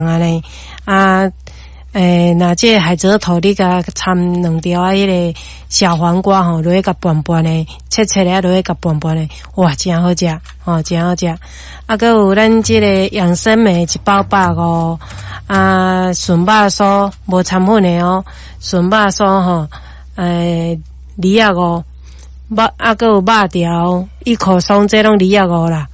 安尼啊。那这海蜇头你甲掺2条啊，迄个小黄瓜吼，落去甲拌拌的，切啊，落去甲拌拌的，哇，真好食吼，真好食。啊，搁有咱这个养生梅1包150啊，笋肉酥无掺粉的哦，笋肉酥吼，2.5啊，搁有肉条1颗松，这拢2.5啦。